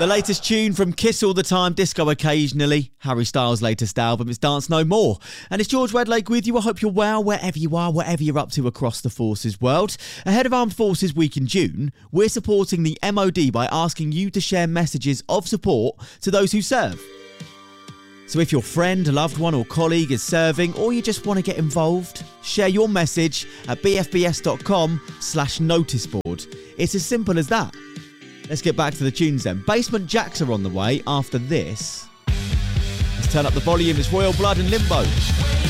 The latest tune from Kiss all the time, disco occasionally. Harry Styles' latest album is Dance No More. And it's George Wedlake with you. I hope you're well, wherever you are, whatever you're up to across the Forces world. Ahead of Armed Forces Week in June, we're supporting the MOD by asking you to share messages of support to those who serve. So if your friend, loved one or colleague is serving, or you just want to get involved, share your message at bfbs.com/noticeboard. It's as simple as that. Let's get back to the tunes then. Basement Jacks are on the way after this. Let's turn up the volume. It's Royal Blood and Limbo.